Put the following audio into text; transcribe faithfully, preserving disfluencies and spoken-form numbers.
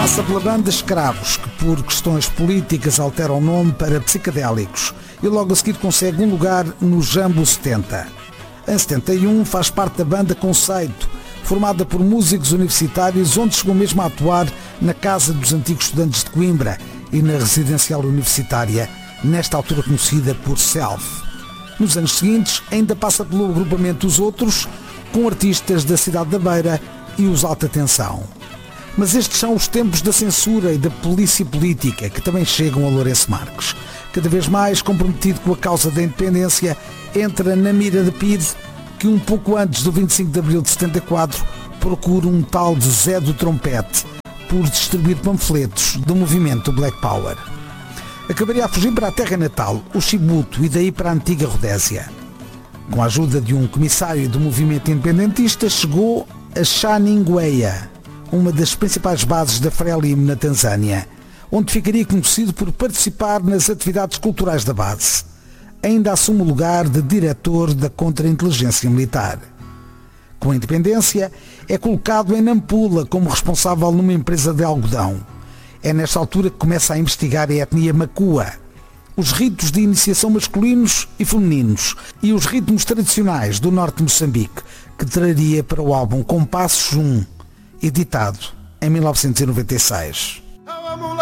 Passa pela banda Escravos, que por questões políticas altera o nome para Psicadélicos, e logo a seguir consegue um lugar no Jambo setenta. Em setenta e um faz parte da banda Conceito, formada por músicos universitários, onde chegou mesmo a atuar na Casa dos Antigos Estudantes de Coimbra e na Residencial Universitária, nesta altura conhecida por Self. Nos anos seguintes ainda passa pelo agrupamento Os Outros, com artistas da Cidade da Beira e os Alta Tensão. Mas estes são os tempos da censura e da polícia política que também chegam a Lourenço Marques. Cada vez mais comprometido com a causa da independência, entra na mira de Pide, que um pouco antes do vinte e cinco de abril de setenta e quatro procura um tal de Zé do Trompete por distribuir panfletos do movimento Black Power. Acabaria a fugir para a terra natal, o Chibuto, e daí para a antiga Rodésia. Com a ajuda de um comissário do movimento independentista, chegou a Xaningueia, uma das principais bases da Frelimo na Tanzânia, onde ficaria conhecido por participar nas atividades culturais da base. Ainda assume o lugar de diretor da Contra-Inteligência Militar. Com a independência, é colocado em Nampula como responsável numa empresa de algodão. É nesta altura que começa a investigar a etnia Macua, os ritos de iniciação masculinos e femininos e os ritmos tradicionais do norte de Moçambique, que traria para o álbum Compassos um, editado em mil novecentos e noventa e seis.